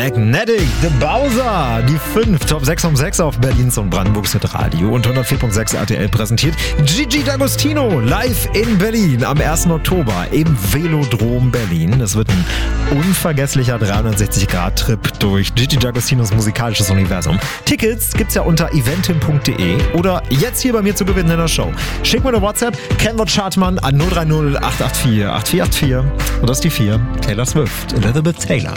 Magnetic, The Bowser, die 5, Top 6 um 6 auf Berlins und Brandenburgs Radio und 104.6 RTL präsentiert Gigi D'Agostino live in Berlin am 1. Oktober im Velodrom Berlin. Es wird ein unvergesslicher 360-Grad-Trip durch Gigi D'Agostinos musikalisches Universum. Tickets gibt's ja unter eventim.de oder jetzt hier bei mir zu gewinnen in der Show. Schick mir eine WhatsApp, Kennwort Schartmann an 030 884 8484 und das ist die 4, Taylor Swift, Elizabeth Taylor.